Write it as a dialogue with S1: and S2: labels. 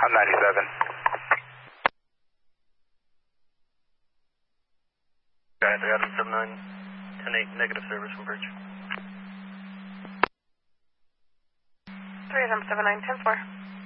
S1: I'm 97.
S2: Guys, I got a 79, 10-8, negative service from Bridge.
S3: 3 of them, 79, 10-4.